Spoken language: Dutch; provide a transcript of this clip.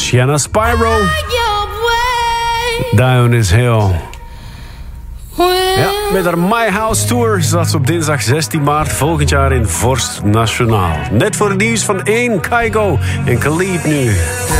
Sienna Spyro. Down is Hill. Ja, met haar My House Tour staat ze op dinsdag 16 maart volgend jaar in Vorst Nationaal. Net voor het nieuws van 1, Kygo en Khalid nu.